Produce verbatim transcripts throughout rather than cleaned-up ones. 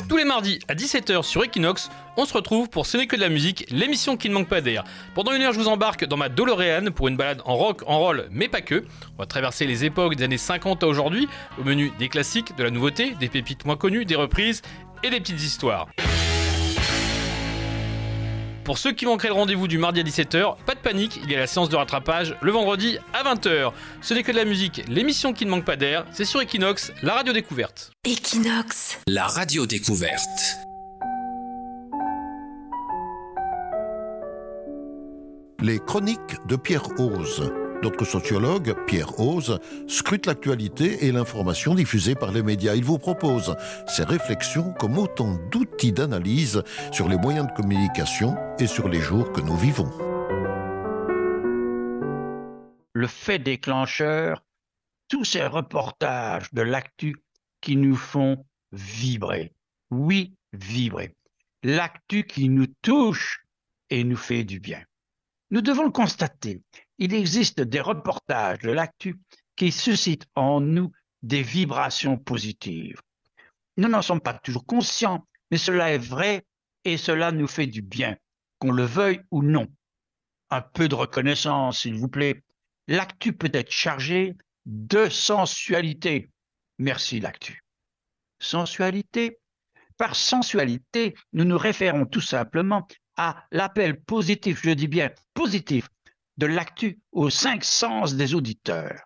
Tous les mardis à dix-sept heures sur Equinox, on se retrouve pour Ce n'est que de la musique, l'émission qui ne manque pas d'air. Pendant une heure, je vous embarque dans ma DeLorean pour une balade en rock, en roll, mais pas que. On va traverser les époques des années cinquante à aujourd'hui, au menu des classiques, de la nouveauté, des pépites moins connues, des reprises et des petites histoires. Pour ceux qui manqueraient le rendez-vous du mardi à dix-sept heures, pas de panique, il y a la séance de rattrapage le vendredi à vingt heures. Ce n'est que de la musique, l'émission qui ne manque pas d'air, c'est sur Equinox, la radio découverte. Equinox, la radio découverte. Les chroniques de Pierre Hoze. Notre sociologue, Pierre Hoze, scrute l'actualité et l'information diffusée par les médias. Il vous propose ses réflexions comme autant d'outils d'analyse sur les moyens de communication et sur les jours que nous vivons. Le fait déclencheur, tous ces reportages de l'actu qui nous font vibrer. Oui, vibrer. L'actu qui nous touche et nous fait du bien. Nous devons le constater. Il existe des reportages de l'actu qui suscitent en nous des vibrations positives. Nous n'en sommes pas toujours conscients, mais cela est vrai et cela nous fait du bien, qu'on le veuille ou non. Un peu de reconnaissance, s'il vous plaît. L'actu peut être chargée de sensualité. Merci l'actu. Sensualité? Par sensualité, nous nous référons tout simplement à l'appel positif, je dis bien positif, de l'actu aux cinq sens des auditeurs.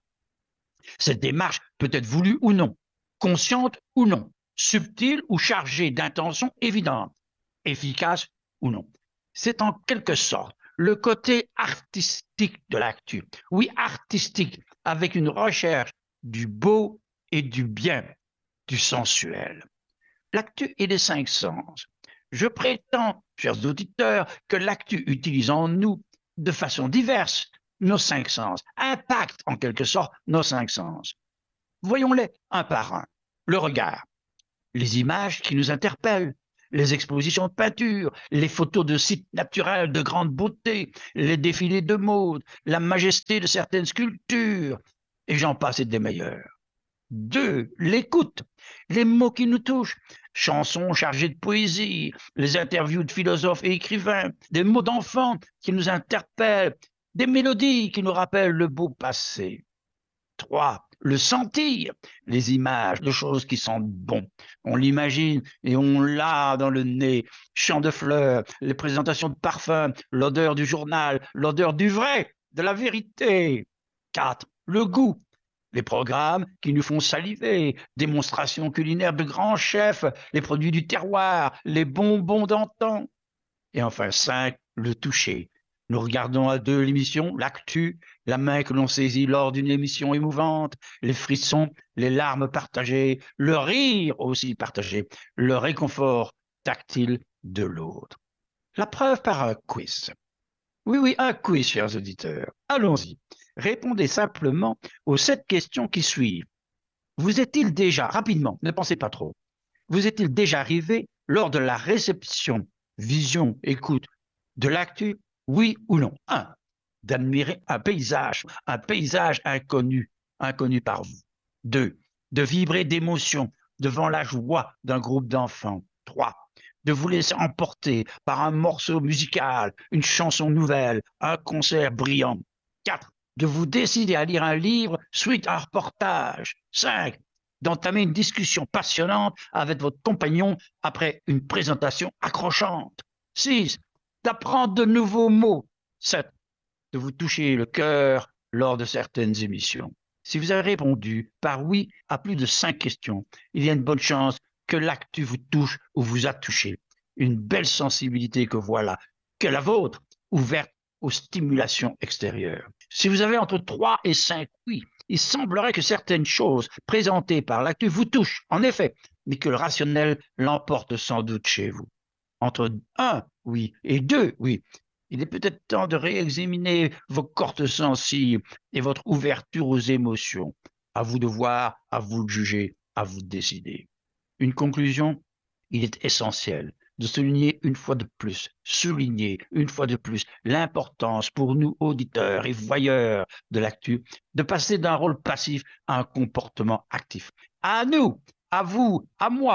Cette démarche peut être voulue ou non, consciente ou non, subtile ou chargée d'intentions évidentes, efficace ou non. C'est en quelque sorte le côté artistique de l'actu. Oui, artistique, avec une recherche du beau et du bien, du sensuel. L'actu et les cinq sens. Je prétends, chers auditeurs, que l'actu utilise en nous de façon diverse nos cinq sens, impacte en quelque sorte nos cinq sens. Voyons-les un par un. Le regard, les images qui nous interpellent, les expositions de peinture, les photos de sites naturels de grande beauté, les défilés de mode, la majesté de certaines sculptures, et j'en passe et des meilleurs. Deux, l'écoute, les mots qui nous touchent, chansons chargées de poésie, les interviews de philosophes et écrivains, des mots d'enfants qui nous interpellent, des mélodies qui nous rappellent le beau passé. Trois, le sentir, les images de choses qui sentent bon. On l'imagine et on l'a dans le nez, chant de fleurs, les présentations de parfums, l'odeur du journal, l'odeur du vrai, de la vérité. Quatre, le goût. Les programmes qui nous font saliver, démonstrations culinaires de grands chefs, les produits du terroir, les bonbons d'antan. Et enfin, cinq, le toucher. Nous regardons à deux l'émission, l'actu, la main que l'on saisit lors d'une émission émouvante, les frissons, les larmes partagées, le rire aussi partagé, le réconfort tactile de l'autre. La preuve par un quiz. Oui, oui, un quiz, chers auditeurs. Allons-y. Répondez simplement aux sept questions qui suivent. Vous est-il déjà, rapidement, ne pensez pas trop, vous est-il déjà arrivé lors de la réception, vision, écoute de l'actu, oui ou non? Un, d'admirer un paysage, un paysage inconnu, inconnu par vous. Deux, de vibrer d'émotion devant la joie d'un groupe d'enfants. Trois, de vous laisser emporter par un morceau musical, une chanson nouvelle, un concert brillant. Quatre, de vous décider à lire un livre suite à un reportage. Cinq, d'entamer une discussion passionnante avec votre compagnon après une présentation accrochante. Six, d'apprendre de nouveaux mots. Sept, de vous toucher le cœur lors de certaines émissions. Si vous avez répondu par oui à plus de cinq questions, il y a une bonne chance que l'actu vous touche ou vous a touché. Une belle sensibilité que voilà, que la vôtre, ouverte aux stimulations extérieures. Si vous avez entre trois et cinq oui, il semblerait que certaines choses présentées par l'actu vous touchent, en effet, mais que le rationnel l'emporte sans doute chez vous. Entre un oui et deux oui, il est peut-être temps de réexaminer vos cordes sensibles et votre ouverture aux émotions. À vous de voir, à vous de juger, à vous de décider. Une conclusion, il est essentiel de souligner une fois de plus, souligner une fois de plus l'importance pour nous auditeurs et voyeurs de l'actu de passer d'un rôle passif à un comportement actif. À nous, à vous, à moi,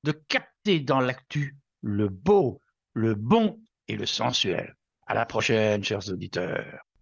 de capter dans l'actu le beau, le bon et le sensuel. À la prochaine, chers auditeurs.